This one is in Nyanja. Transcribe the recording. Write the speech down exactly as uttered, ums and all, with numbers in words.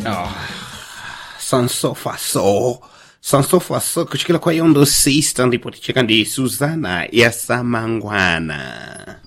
Sanso faso. Sanso faso kuchikila kwa yondo sista ndipo ticheka ndi Suzana ya Samangwana.